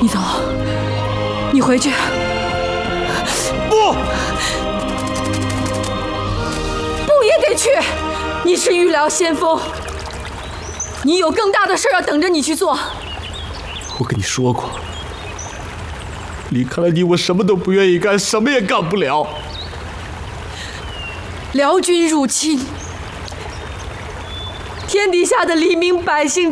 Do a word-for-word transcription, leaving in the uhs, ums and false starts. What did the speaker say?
你走，你回去。 不， 不也得去。你是御疗先锋，你有更大的事要等着你去做。 我跟你说过，离开了你，我什么都不愿意干，什么也干不了。 辽军入侵，天底下的黎民百姓